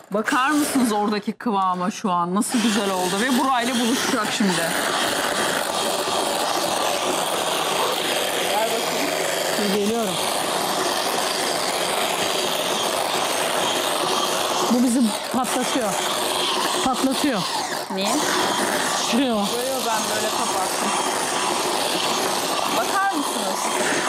Bakar mısınız oradaki kıvama şu an? Nasıl güzel oldu ve burayla buluşacak şimdi. Gel bakayım. Geliyorum. Bu bizi patlatıyor. Patlatıyor. Niye? Şuraya bak. Böyle ben böyle kapattım. Bakar mısınız?